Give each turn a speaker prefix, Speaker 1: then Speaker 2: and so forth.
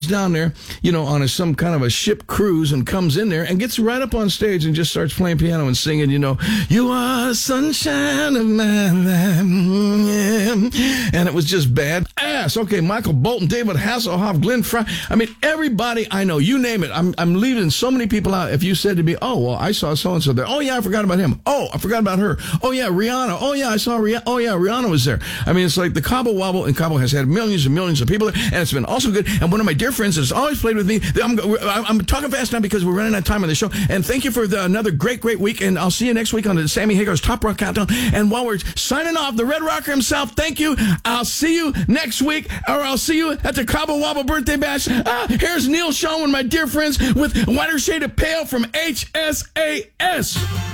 Speaker 1: down there, on some kind of a ship cruise and comes in there and gets right up on stage and just starts playing piano and singing, you are the sunshine of my life. And it was just bad ass. Okay, Michael Bolton, David Hasselhoff, Glenn Fry. I mean, everybody I know, you name it. I'm leaving so many people out. If you said to me, oh, well, I saw so-and-so there. Oh, yeah, I forgot about him. Oh, I forgot about her. Oh, yeah, Rihanna. Oh, yeah, I saw Rihanna. Oh, yeah, Rihanna was there. I mean, it's like the Cabo Wobble, and Cabo has had millions and millions of people there, and it's been also good. And one of my dear friends has always played with me. I'm talking fast now because we're running out of time on the show. And thank you for another great week. And I'll see you next week on the Sammy Hagar's Top Rock Countdown. And while we're signing off, the Red Rocker himself, thank you. I'll see you next week, or I'll see you at the Cabo Wobble birthday bash. Here's Neil Schon, my dear friends, with Whiter Shade of Pale from HSAS.